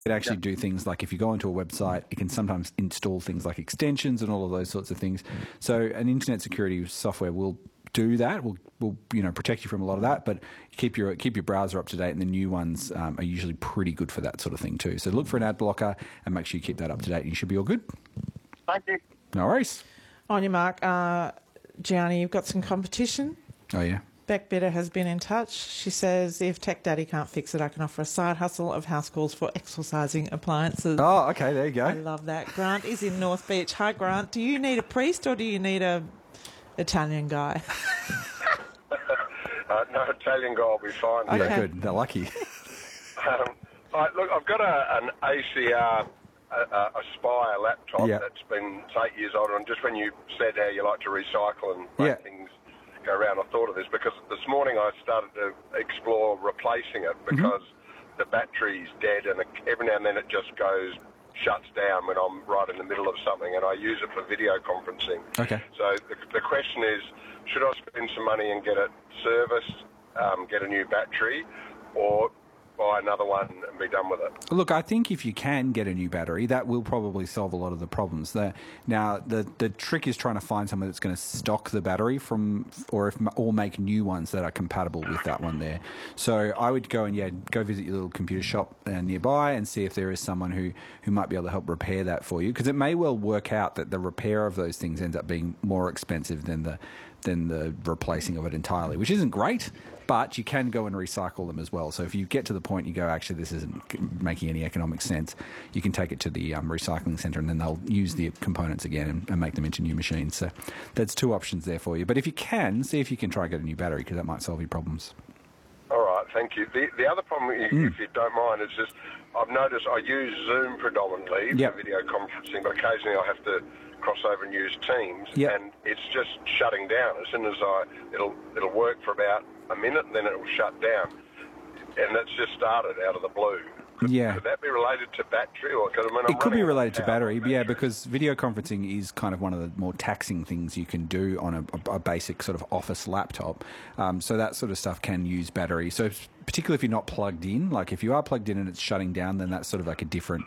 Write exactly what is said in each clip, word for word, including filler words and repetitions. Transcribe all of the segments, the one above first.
It actually do things like if you go onto a website, it can sometimes install things like extensions and all of those sorts of things. So an internet security software will do that. Will will you know protect you from a lot of that, but keep your keep your browser up to date. And the new ones um, are usually pretty good for that sort of thing too. So look for an ad blocker and make sure you keep that up to date, and you should be all good. Thank you. No worries. On your mark, uh, Gianni, you've got some competition. Oh yeah. Beck Bitter has been in touch. She says, if Tech Daddy can't fix it, I can offer a side hustle of house calls for exorcising appliances. Oh, okay, there you go. I love that. Grant is in North Beach. Hi, Grant. Do you need a priest or do you need a Italian guy? uh, no, Italian guy will be fine. Okay. Yeah, good. They're lucky. um, all right, look, I've got a, an A C R a, Aspire laptop yeah. that's been eight years old, and just when you said how you like to recycle and make yeah. things go around, I thought of this because this morning I started to explore replacing it because mm-hmm. the battery's dead, and it, every now and then it just goes shuts down when I'm right in the middle of something, and I use it for video conferencing. Okay. So the, the question is, should I spend some money and get it serviced, um, get a new battery, or buy another one and be done with it? Look, I think if you can get a new battery, that will probably solve a lot of the problems. The, now, the the trick is trying to find someone that's going to stock the battery from, or if or make new ones that are compatible with that one there. So I would go and yeah, go visit your little computer shop uh, nearby and see if there is someone who, who might be able to help repair that for you, because it may well work out that the repair of those things ends up being more expensive than the than the replacing of it entirely, which isn't great. But you can go and recycle them as well. So if you get to the point you go, actually, this isn't making any economic sense, you can take it to the um, recycling centre, and then they'll use the components again and, and make them into new machines. So there's two options there for you. But if you can, see if you can try and get a new battery, because that might solve your problems. All right, thank you. The, the other problem, if, mm. if you don't mind, is just I've noticed I use Zoom predominantly yep. for video conferencing, but occasionally I have to cross over and use Teams, yep. and it's just shutting down. As soon as I, it'll it'll work for about a minute, and then it will shut down. And that's just started out of the blue. Could, yeah. could that be related to battery? Or, cause, I mean, it could be related to battery, battery, yeah, because video conferencing is kind of one of the more taxing things you can do on a, a basic sort of office laptop. Um, so that sort of stuff can use battery. So particularly if you're not plugged in, like if you are plugged in and it's shutting down, then that's sort of like a different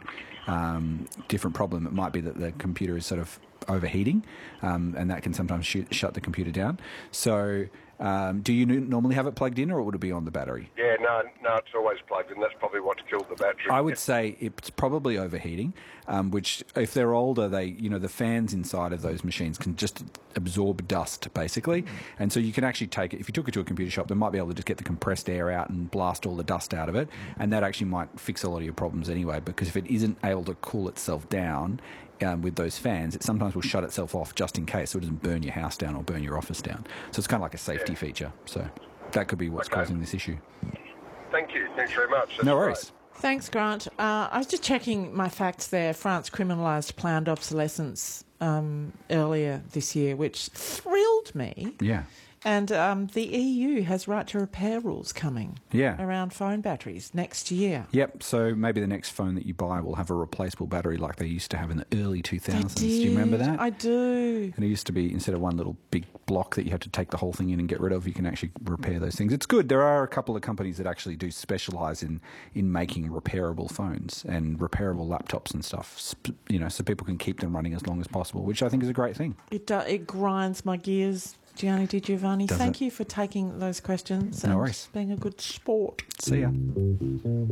um, different problem. It might be that the computer is sort of overheating, um, and that can sometimes shoot, shut the computer down. So um, do you n- normally have it plugged in, or would it be on the battery? Yeah, no, no, it's always plugged in. That's probably what's killed the battery. I would say it's probably overheating, um, which if they're older, they you know the fans inside of those machines can just absorb dust basically, and so you can actually take it. If you took it to a computer shop, they might be able to just get the compressed air out and blast all the dust out of it, and that actually might fix a lot of your problems anyway. Because if it isn't able to cool itself down Um, with those fans, it sometimes will shut itself off just in case, so it doesn't burn your house down or burn your office down. So it's kind of like a safety yeah. feature. So that could be what's okay. causing this issue. Thank you. Thanks very much. That's no worries. Great. Thanks, Grant. Uh, I was just checking my facts there. France criminalised planned obsolescence um, earlier this year, which thrilled me. Yeah. And um, the E U has right to repair rules coming yeah. around phone batteries next year. Yep, so maybe the next phone that you buy will have a replaceable battery like they used to have in the early two thousands. They did. Do you remember that? I do. And it used to be, instead of one little big block that you had to take the whole thing in and get rid of, you can actually repair those things. It's good. There are a couple of companies that actually do specialise in, in making repairable phones and repairable laptops and stuff, you know, so people can keep them running as long as possible, which I think is a great thing. It, uh, it grinds my gears. Gianni Di Giovanni, Does thank it? you for taking those questions No and worries. being a good sport. See ya.